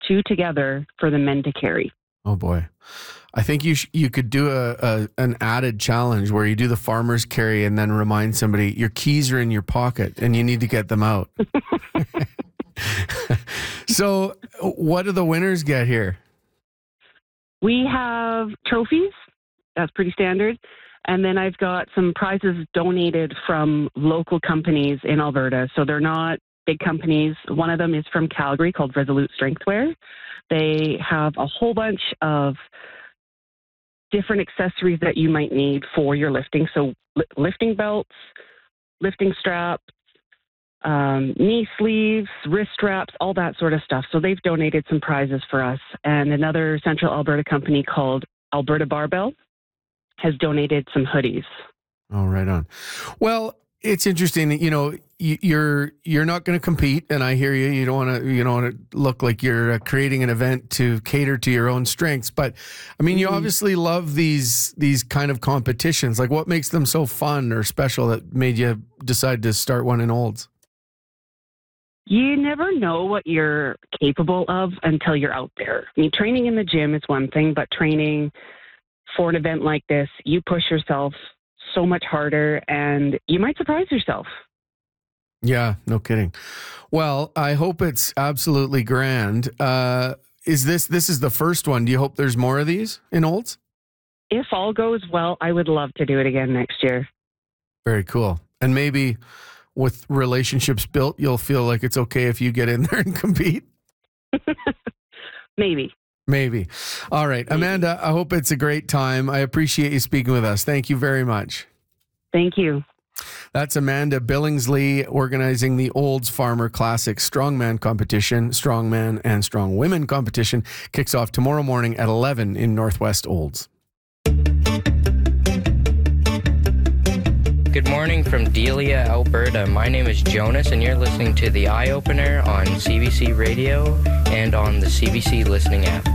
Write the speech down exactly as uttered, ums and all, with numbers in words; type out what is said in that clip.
two together for the men to carry. Oh boy. I think you sh- you could do a, a an added challenge where you do the farmer's carry and then remind somebody your keys are in your pocket and you need to get them out. So what do the winners get here? We have trophies. That's pretty standard. And then I've got some prizes donated from local companies in Alberta. So they're not big companies. One of them is from Calgary called Resolute Strengthwear. They have a whole bunch of different accessories that you might need for your lifting. So li- lifting belts, lifting straps, um, knee sleeves, wrist straps, all that sort of stuff. So they've donated some prizes for us. And another Central Alberta company called Alberta Barbell has donated some hoodies. Oh, right on. Well, it's interesting that, you know, you, you're you're not going to compete, and I hear you. You don't want to you don't want to look like you're uh, creating an event to cater to your own strengths. But I mean, you obviously love these these kind of competitions. Like, what makes them so fun or special that made you decide to start one in Olds? You never know what you're capable of until you're out there. I mean, training in the gym is one thing, but training for an event like this, you push yourself so much harder and you might surprise yourself. Yeah, no kidding. Well, I hope it's absolutely grand. Uh, is this, this is the first one. Do you hope there's more of these in Olds? If all goes well, I would love to do it again next year. Very cool. And maybe with relationships built, you'll feel like it's okay if you get in there and compete. Maybe. Maybe. All right. Maybe. Amanda, I hope it's a great time. I appreciate you speaking with us. Thank you very much. Thank you. That's Amanda Billingsley organizing the Olds Farmer Classic Strongman Competition. Strongman and Strong Women Competition kicks off tomorrow morning at eleven in Northwest Olds. Good morning from Delia, Alberta. My name is Jonas, and you're listening to The Eye Opener on C B C Radio and on the C B C listening app.